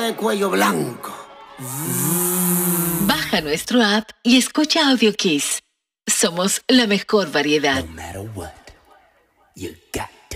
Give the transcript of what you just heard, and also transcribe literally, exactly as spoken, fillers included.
de cuello blanco. Baja nuestro app y escucha Audio Kiss. Somos la mejor variedad. No matter what, you got